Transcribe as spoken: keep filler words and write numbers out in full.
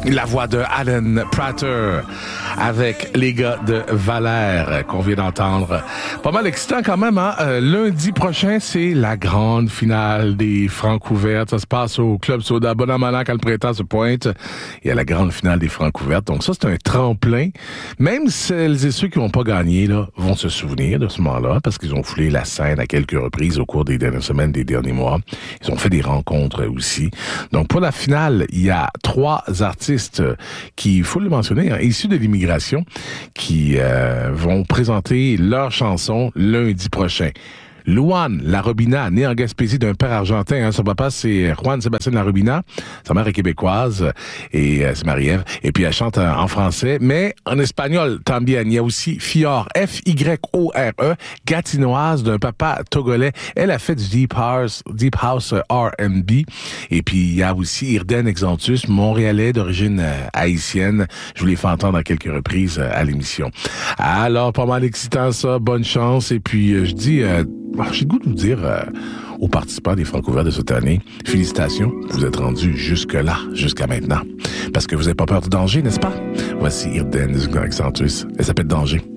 La voix de Alan Prater avec les gars de Valère qu'on vient d'entendre. Pas mal excitant quand même, hein? Euh, lundi prochain, c'est la grande finale des Francs ouvertes. Ça se passe au Club Soda. Bon an, mal an, quand le printemps se pointe, il y a la grande finale des Francs ouvertes. Donc ça, c'est un tremplin. Même celles et ceux qui n'ont pas gagné là vont se souvenir de ce moment-là parce qu'ils ont foulé la scène à quelques reprises au cours des dernières semaines, des derniers mois. Ils ont fait des rencontres aussi. Donc pour la finale, il y a trois artistes qui, il faut le mentionner, hein, issus de l'immigration, qui euh, vont présenter leur chanson lundi prochain. Luan Larobina, née en Gaspésie d'un père argentin. Hein. Son papa, c'est Juan Sébastien Larobina. Sa mère est québécoise et euh, c'est Marie-Ève. Et puis, elle chante euh, en français, mais en espagnol, también. Il y a aussi Fior, F Y O R E, gatinoise d'un papa togolais. Elle a fait du Deep House, Deep House R and B. Et puis, il y a aussi Irden Exantus, montréalais d'origine euh, haïtienne. Je vous l'ai fait entendre à quelques reprises euh, à l'émission. Alors, pas mal excitant ça. Bonne chance. Et puis, euh, je dis... Euh, j'ai le goût de vous dire euh, aux participants des Francs ouverts de cette année, félicitations, vous êtes rendus jusque-là, jusqu'à maintenant. Parce que vous n'avez pas peur du danger, n'est-ce pas? Voici Irden Exantus. Elle s'appelle Danger.